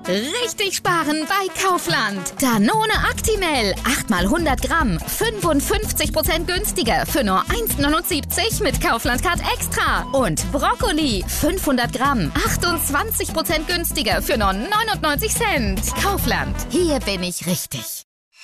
Richtig sparen bei Kaufland. Danone Actimel, 8 mal 100 Gramm, 55% günstiger für nur 1,79 mit Kaufland Card Extra. Und Brokkoli, 500 Gramm, 28% günstiger für nur 99 Cent. Kaufland, hier bin ich richtig.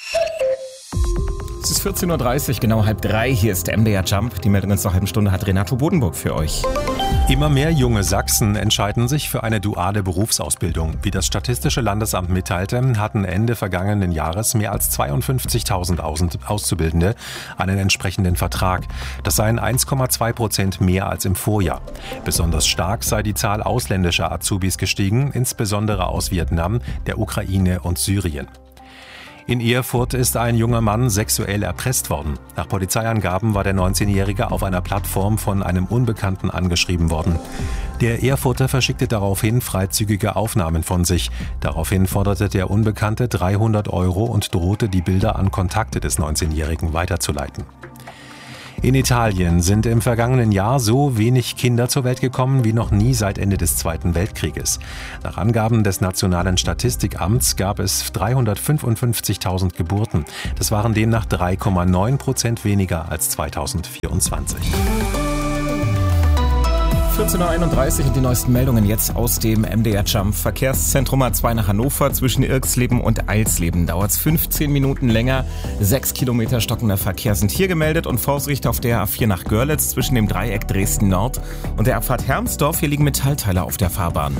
Es ist 14.30 Uhr, genau 2:30. Hier ist der MDR Jump. Die Meldung in zur halben Stunde hat Renato Bodenburg für euch. Immer mehr junge Sachsen entscheiden sich für eine duale Berufsausbildung. Wie das Statistische Landesamt mitteilte, hatten Ende vergangenen Jahres mehr als 52.000 Auszubildende einen entsprechenden Vertrag. Das seien 1,2% mehr als im Vorjahr. Besonders stark sei die Zahl ausländischer Azubis gestiegen, insbesondere aus Vietnam, der Ukraine und Syrien. In Erfurt ist ein junger Mann sexuell erpresst worden. Nach Polizeiangaben war der 19-Jährige auf einer Plattform von einem Unbekannten angeschrieben worden. Der Erfurter verschickte daraufhin freizügige Aufnahmen von sich. Daraufhin forderte der Unbekannte 300 € und drohte, die Bilder an Kontakte des 19-Jährigen weiterzuleiten. In Italien sind im vergangenen Jahr so wenig Kinder zur Welt gekommen wie noch nie seit Ende des Zweiten Weltkrieges. Nach Angaben des Nationalen Statistikamts gab es 355.000 Geburten. Das waren demnach 3,9% weniger als 2024. 14.31 Uhr und die neuesten Meldungen jetzt aus dem MDR Jump. Verkehrszentrum A2 nach Hannover zwischen Irxleben und Eilsleben. Dauert es 15 Minuten länger. 6 Kilometer stockender Verkehr sind hier gemeldet und Vorsicht auf der A4 nach Görlitz zwischen dem Dreieck Dresden Nord und der Abfahrt Hermsdorf. Hier liegen Metallteile auf der Fahrbahn.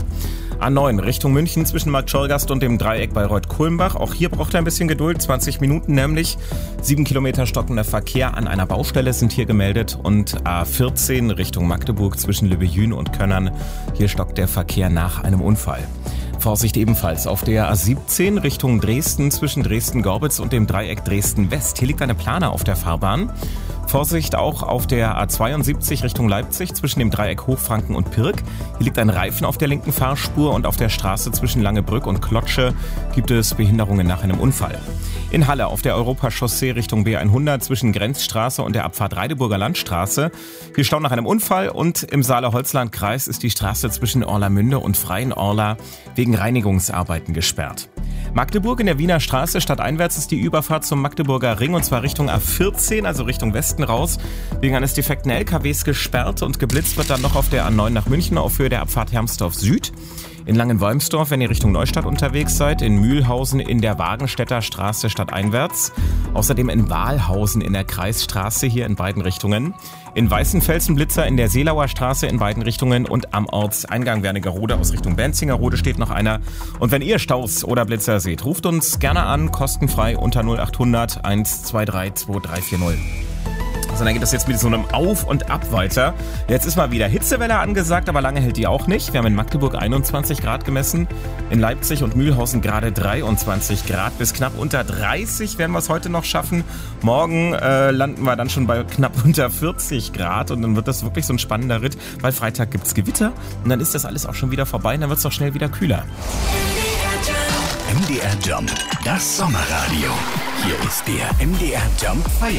A9 Richtung München zwischen Markt Schorgast und dem Dreieck Bayreuth-Kulmbach. Auch hier braucht er ein bisschen Geduld, 20 Minuten nämlich. 7 Kilometer stockender Verkehr an einer Baustelle sind hier gemeldet. Und A14 Richtung Magdeburg zwischen Lübbejün und Könnern. Hier stockt der Verkehr nach einem Unfall. Vorsicht ebenfalls auf der A17 Richtung Dresden zwischen Dresden-Gorbitz und dem Dreieck Dresden-West. Hier liegt eine Plane auf der Fahrbahn. Vorsicht auch auf der A72 Richtung Leipzig zwischen dem Dreieck Hochfranken und Pirk. Hier liegt ein Reifen auf der linken Fahrspur und auf der Straße zwischen Langebrück und Klotsche gibt es Behinderungen nach einem Unfall. In Halle auf der Europachaussee Richtung B100 zwischen Grenzstraße und der Abfahrt Reideburger Landstraße. Hier Stau nach einem Unfall und im Saale-Holzland-Kreis ist die Straße zwischen Orlamünde und Freienorla wegen Reinigungsarbeiten gesperrt. Magdeburg in der Wiener Straße stadteinwärts ist die Überfahrt zum Magdeburger Ring und zwar Richtung A14, also Richtung Westen raus, wegen eines defekten LKWs gesperrt und geblitzt wird dann noch auf der A9 nach München auf Höhe der Abfahrt Hermsdorf Süd. In Langenwolmsdorf, wenn ihr Richtung Neustadt unterwegs seid, in Mühlhausen in der Wagenstädter Straße stadteinwärts. Außerdem in Wahlhausen in der Kreisstraße hier in beiden Richtungen. In Weißenfelsen-Blitzer in der Seelauer Straße in beiden Richtungen und am Ortseingang Wernigerode aus Richtung Benzingerode steht noch einer. Und wenn ihr Staus oder Blitzer seht, ruft uns gerne an, kostenfrei unter 0800 123 2340. Also dann geht das jetzt mit so einem Auf und Ab weiter. Jetzt ist mal wieder Hitzewelle angesagt, aber lange hält die auch nicht. Wir haben in Magdeburg 21 Grad gemessen, in Leipzig und Mühlhausen gerade 23 Grad. Bis knapp unter 30 werden wir es heute noch schaffen. Morgen landen wir dann schon bei knapp unter 40 Grad und dann wird das wirklich so ein spannender Ritt, weil Freitag gibt's Gewitter und dann ist das alles auch schon wieder vorbei und dann wird es auch schnell wieder kühler. MDR Jump, das Sommerradio. Hier ist der MDR Jump Feiertag.